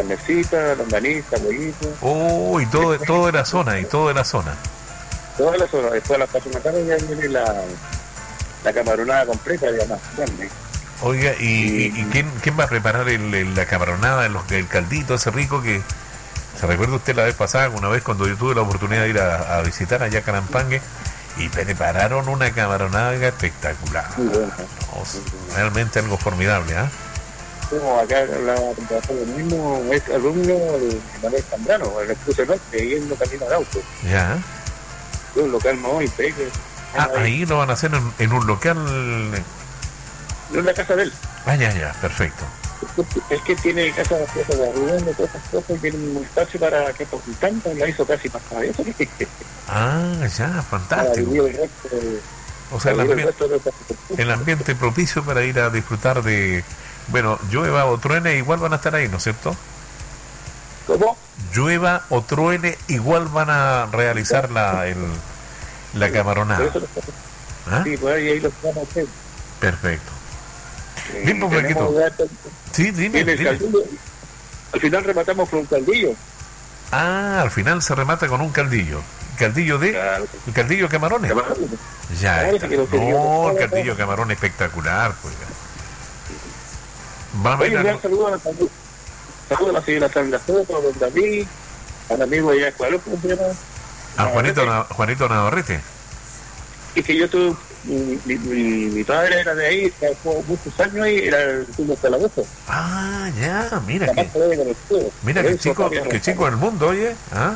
carnecita, longaniza, pollito. Oh, y todo de la zona, Toda la zona. Después a las 4 de la tarde ya viene la camaronada completa, además, grande. Oiga, ¿y quién va a preparar la camaronada, el caldito ese rico que... ¿Se recuerda usted la vez pasada, una vez cuando yo tuve la oportunidad de ir a visitar allá a Carampangue, y prepararon una camaronada espectacular? Bueno. No, realmente algo formidable, ¿ah? Como acá la temperatura del mismo es alumno de Manuel Zambrano, el Expreso Norte, y él no camina de auto. Ya. Es un local muy pequeño. Ahí lo van a hacer en un local. No en la casa de él. Ya, perfecto. Es que tiene casa de arriendo, todas esas cosas, y tiene un espacio para que por tanto la hizo casi más para eso. Ya, fantástico. O sea, el ambiente propicio para ir a disfrutar de... Bueno, llueva o truene, igual van a estar ahí, ¿no es cierto? ¿Cómo? Llueva o truene, igual van a realizar la camaronada. ¿Ah? Sí, pues ahí los vamos a hacer. Perfecto. Bien, pues, Flaquito. Sí, dime. Al final rematamos con un caldillo. Al final se remata con un caldillo. ¿Caldillo de? Claro. ¿El caldillo de camarones? Ya está. No, el caldillo de camarón espectacular, pues. Va a ver. Saludos a la señora Sandra Soto, a don David, al amigo allá de Ecuador, ¿cómo se llama? A Juanito Navarrete. Y que yo tuve, mi padre era de ahí, trabajó muchos años ahí, era el turno Calabozo. Ya, mira que chico del mundo, oye.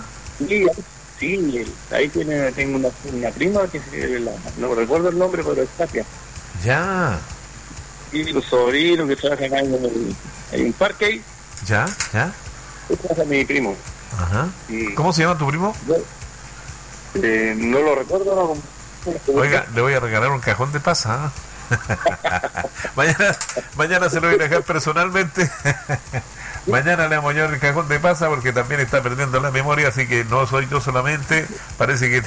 Sí, ahí tengo una prima que no recuerdo el nombre, pero es Tapia. Ya. Y los sobrinos que trabajan ahí en un parque ahí. Ya. Es mi primo. Ajá. ¿Cómo se llama tu primo? No lo recuerdo, no. Oiga, le voy a regalar un cajón de pasa. Mañana se lo voy a dejar personalmente. Mañana le vamos a llevar el cajón de pasa porque también está perdiendo la memoria, así que no soy yo solamente. Parece que...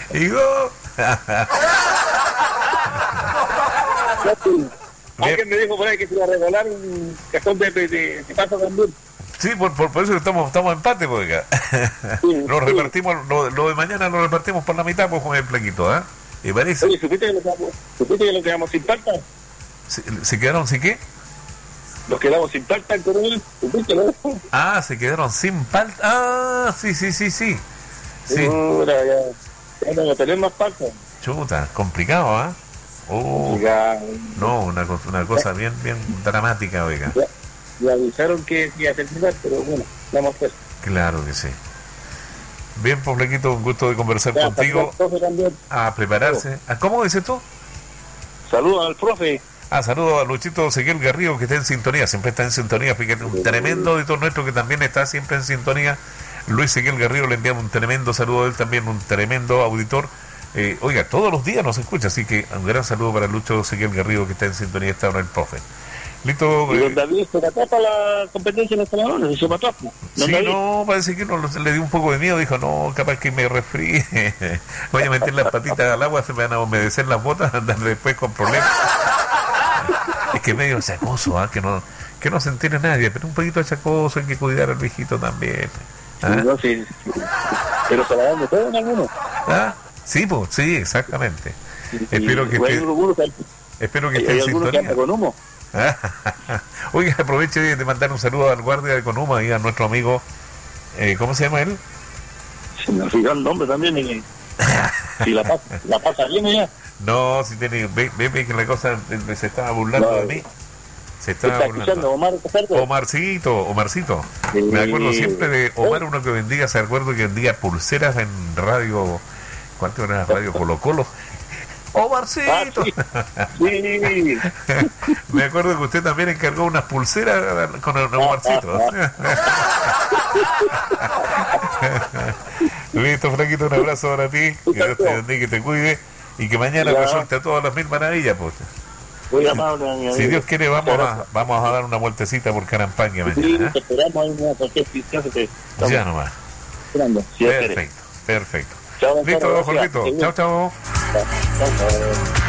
Alguien me dijo por ahí que se iba a regalar un cajón de pasa también. Sí, por eso estamos en empate, pues. Nos repartimos, lo de mañana lo repartimos por la mitad, pues, con el Flaquito, ¿ah? ¿Y parece? Oye, ¿supiste que lo quedamos sin palta? ¿Se quedaron sin qué? Nos quedamos sin palta en Coronel. ¿Supiste, no? Se quedaron sin palta. Sí. Sí. Ya no tenemos más palta. Chuta, complicado, ¿ah? No, una cosa bien dramática, oiga. Le avisaron que iba a terminar, pero bueno, vamos a hacer. Claro que sí. Bien, pues, Flaquito, un gusto de conversar contigo. A prepararse. ¿Cómo dices tú? Saludos al profe. Saludos a Luchito Ezequiel Garrido, que está en sintonía, siempre está en sintonía. Fíjate, un tremendo auditor nuestro que también está siempre en sintonía. Luis Ezequiel Garrido, le enviamos un tremendo saludo a él también, un tremendo auditor. Oiga, todos los días nos escucha, así que un gran saludo para Lucho Ezequiel Garrido, que está en sintonía, está ahora el profe. Listo. ¿Y don David se trató para la competencia en los camarones? ¿Se mató? Sí, no, parece que le dio un poco de miedo. Dijo, no, capaz que me resfríe. Voy a meter las patitas al agua, se me van a humedecer las botas, andar después con problemas. Es que medio achacoso, que no se entiende nadie, pero un poquito achacoso, hay que cuidar al viejito también. Sí. Pero se la dan de todo en algunos. Sí, pues, sí, exactamente. Espero que esté en sintonía. Con humo. Oiga, aprovecho de mandar un saludo al guardia de Conuma y a nuestro amigo, ¿cómo se llama él? Se me olvidó el nombre también. Si la pasa bien ya. No, si tiene, ve que la cosa se estaba burlando de mí. Se estaba burlando. Omarcito. Sí. Me acuerdo siempre de Omar, uno que vendía, se acuerdo que vendía pulseras en radio. ¿Cuánto era Radio Colo Colo? ¡Omarcito! Sí. Me acuerdo que usted también encargó unas pulseras con el Omarcito. Listo, Flaquito, un abrazo para ti. Que Dios te bendiga, que te cuide y que mañana resulte a todas las mil maravillas, pues. Muy amable, si Dios quiere, vamos a dar una vueltecita por Carampangue mañana. Sí, te esperamos ahí cualquier sitio que ya nomás. Perfecto. Listo, Jorgito. Chao.